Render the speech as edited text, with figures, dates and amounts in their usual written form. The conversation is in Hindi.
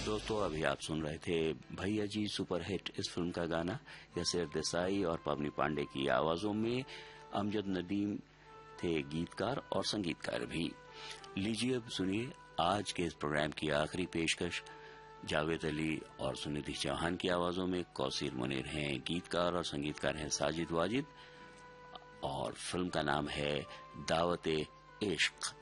दोस्तों, अभी आप सुन रहे थे भैया जी सुपर हिट इस फिल्म का गाना यसेर देसाई और पवनी पांडे की आवाजों में। अमजद नदीम थे गीतकार और संगीतकार भी। लीजिए अब सुनिए आज के इस प्रोग्राम की आखिरी पेशकश। जावेद अली और सुनिधि चौहान की आवाजों में कौसीर मुनीर हैं गीतकार और संगीतकार हैं साजिद वाजिद, और फिल्म का नाम है दावत-ए-इश्क।